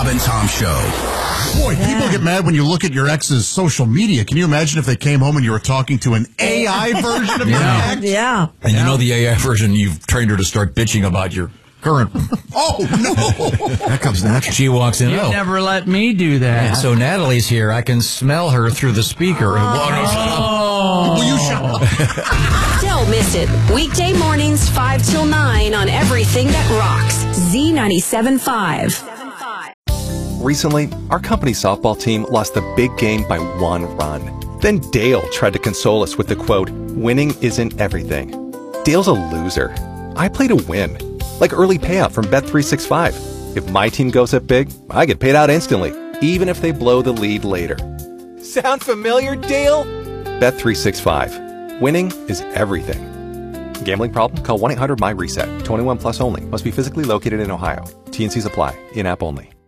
and Tom Show. Boy, people get mad when you look at your ex's social media. Can you imagine if they came home and you were talking to an AI version of your ex? Yeah. And you know the AI version, you've trained her to start bitching about your current one. Oh, no. That comes natural. She walks in. You Oh, never let me do that. yeah, so Natalie's here. I can smell her through the speaker. Will you shut up? Don't miss it. Weekday mornings, 5 till 9 on everything that rocks. Z97.5. Recently, our company softball team lost the big game by 1 run. Then Dale tried to console us with the quote, "Winning isn't everything." Dale's a loser. I play to win. Like early payout from Bet365. If my team goes up big, I get paid out instantly, even if they blow the lead later. Sound familiar, Dale? Bet365. Winning is everything. Gambling problem? Call 1-800-MY-RESET. 21 plus only. Must be physically located in Ohio. T&Cs apply. In-app only.